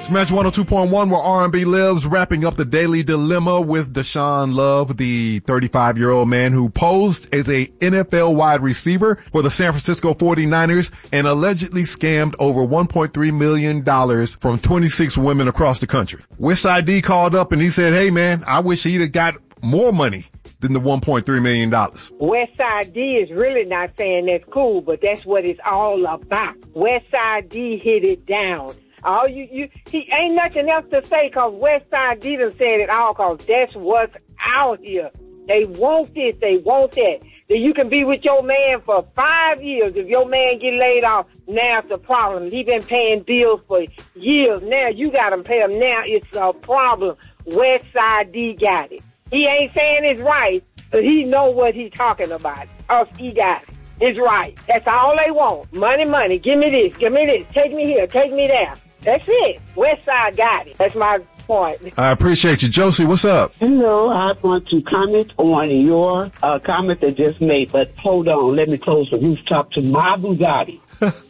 Smash 102.1 where R&B lives, wrapping up the Daily Dilemma with Deshaun Love, the 35-year-old man who posed as a NFL wide receiver for the San Francisco 49ers and allegedly scammed over $1.3 million from 26 women across the country. Westside D called up and he said, hey man, I wish he'd have got more money than the $1.3 million. Westside D is really not saying that's cool, but that's what it's all about. Westside D hit it down. He ain't nothing else to say because Westside D done said it all because that's what's out here. They want this, they want that. That you can be with your man for 5 years. If your man get laid off, now it's a problem. He been paying bills for years. Now you got to pay him. Now it's a problem. Westside D got it. He ain't saying it's right, but he know what he's talking about. Us, he got it. It's right. That's all they want. Money, money. Give me this. Give me this. Take me here. Take me there. That's it. Westside got it. That's my point. I appreciate you. Josie, what's up? Hello. I want to comment on your comment that just made, but hold on. Let me close the rooftop to my Bugatti.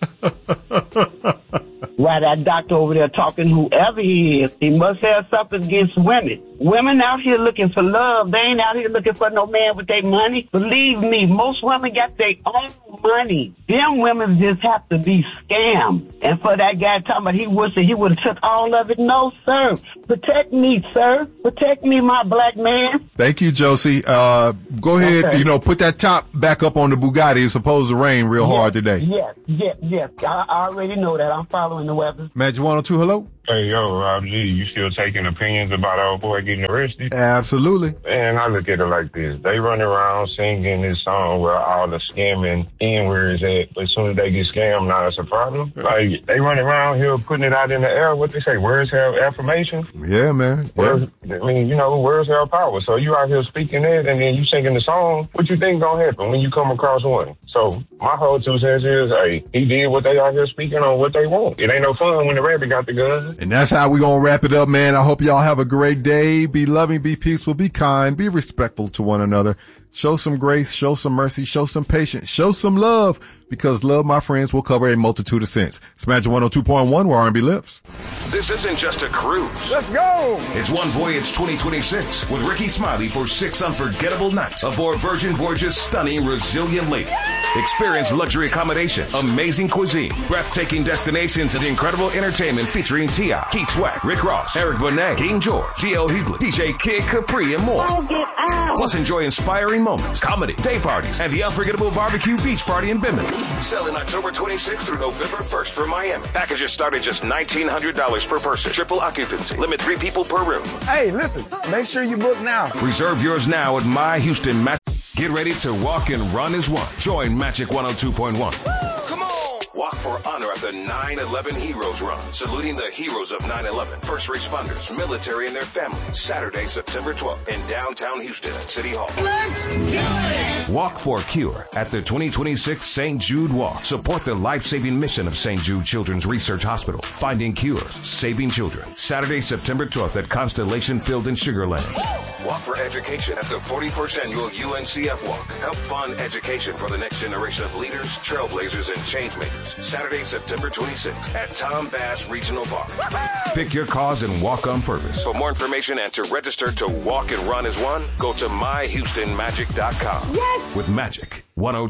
Why that doctor over there talking whoever he is, he must have something against women. Women out here looking for love. They ain't out here looking for no man with their money. Believe me, most women got their own money. Them women just have to be scammed. And for that guy talking about he would have took all of it. No, sir. Protect me, sir. Protect me, my black man. Thank you, Josie. Go ahead, okay. Put that top back up on the Bugatti. It's supposed to rain real hard today. Yes. I already know that. I'm following the weather. Magic 102, hello? Hey, yo, Rob G, you still taking opinions about our boy getting arrested? Absolutely. And I look at it like this. They run around singing this song where all the scamming N-words at, but as soon as they get scammed, now it's a problem. Like, they run around here putting it out in the air. What they say, words have affirmation? Yeah, man. Words have power. So you out here speaking it, and then you singing the song. What you think gonna happen when you come across one? So my whole 2 cents is, hey, he did what they out here speaking on what they want. It ain't no fun when the rabbit got the gun. And that's how we gonna wrap it up, man. I hope y'all have a great day. Be loving, be peaceful, be kind, be respectful to one another. Show some grace, show some mercy, show some patience, show some love, because love, my friends, will cover a multitude of sins. It's Magic 102.1 where R&B lives. This isn't just a cruise. Let's go! It's One Voyage 2026 with Ricky Smiley for 6 unforgettable nights aboard Virgin Voyage's stunning Resilient Lady. Experience luxury accommodation, amazing cuisine, breathtaking destinations, and incredible entertainment featuring T.I., Keith Sweat, Rick Ross, Eric Bonet, King George, D.L. Hughley, DJ Kid Capri, and more. Plus enjoy inspiring moments, comedy, day parties, and the unforgettable barbecue beach party in Bimini. Selling October 26th through November 1st for Miami. Packages start at just $1,900 per person. Triple occupancy. Limit 3 people per room. Hey, listen, make sure you book now. Reserve yours now at My Houston Magic. Get ready to walk and run as one. Join Magic 102.1. Come on! Walk for honor at the 9/11 Heroes Run, saluting the heroes of 9/11, first responders, military, and their families. Saturday, September 12th in downtown Houston at City Hall. Let's do it! Walk for a Cure at the 2026 St. Jude Walk. Support the life-saving mission of St. Jude Children's Research Hospital. Finding cures, saving children. Saturday, September 12th at Constellation Field in Sugar Land. Walk for Education at the 41st Annual UNCF Walk. Help fund education for the next generation of leaders, trailblazers, and changemakers. Saturday, September 26th at Tom Bass Regional Park. Pick your cause and walk on purpose. For more information and to register to walk and run as one, go to myhoustonmagic.com. Yes! With Magic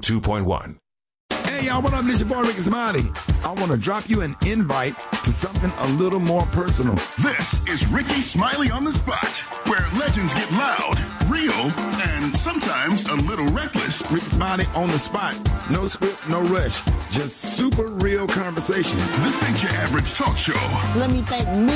102.1. Hey, y'all, what up? This your boy, Ricky Smiley. I want to drop you an invite to something a little more personal. This is Ricky Smiley on the Spot, where legends get loud, real, and sometimes a little reckless. Ricky Smiley on the spot. No script, no rush. Just super real conversation. This ain't your average talk show. Let me thank me.